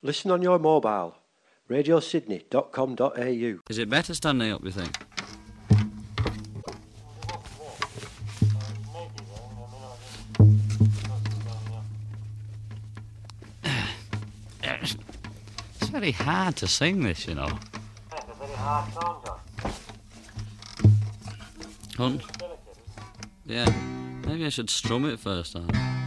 Listen on your mobile. radiosydney.com.au. Is it better standing up, you think? It's very hard to sing this, you know. It's a very hard song, John. Hunt? Yeah, maybe I should strum it first, huh?